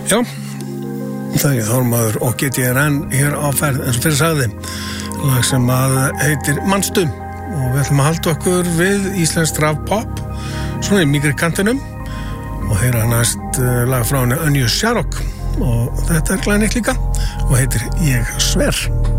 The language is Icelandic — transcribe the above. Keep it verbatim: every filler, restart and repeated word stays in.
Já, það er Þormaður og G T R N hér á ferð, eins og fyrir sagði, lag sem að heitir Manstu, og við ætlum að halda okkur við íslenskt rafpop, svona í mýgri kantinum, og heyra næst lag frá henni Önju Sjarok, og þetta er glæðin eitt líka, og heitir Ég sver.